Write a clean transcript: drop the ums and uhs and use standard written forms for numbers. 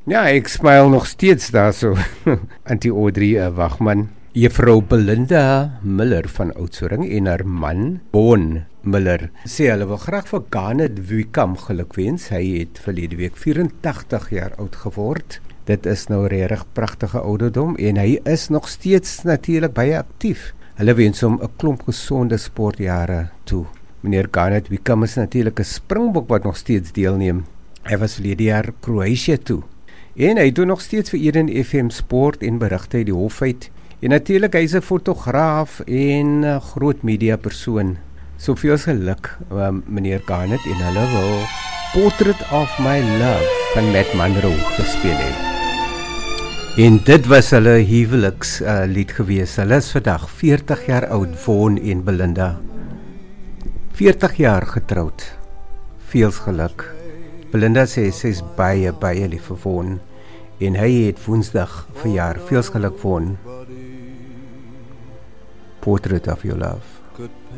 Ja, ek smile nog steeds daar so. Antie Audrey Wagman. Juffrou Belinda Miller van Oudtshoorn en haar man, Bon Miller, sê hulle wil graag vir Garnet Wickham gelukwens. Hy het verlede week 84 jaar oud geword. Dit is nou regtig pragtige ouderdom en hy is nog steeds natuurlik baie aktief. Hulle wens hom 'n klomp gesonde sportjare toe. Meneer Garnet Wickham is natuurlik 'n springbok wat nog steeds deelneem. Hy was verlede jaar Kroatië toe. En hy doen nog steeds vir Eden FM Sport en berigte uit die hof uit. En natuurlik, hy is 'n fotograaf en 'n groot media persoon. Soveel geluk, meneer Garnet, en hulle wil Portrait of My Love van Matt Monro gespeel het. En dit was hulle huweliks lied gewees. Hulle is vandag 40 jaar oud, Von en Belinda. 40 jaar getroud. Veel geluk. Belinda sê sy is baie lief vir Von. En hy het Woensdag verjaar. Veel geluk, Von. Portrait of Your Love.